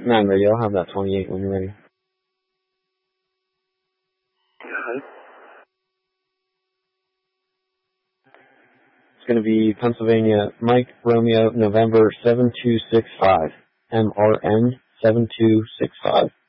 9 radio, I'll have that 28 when you're ready. It's going to be Pennsylvania, Mike Romeo, November 7265, MRN 7265.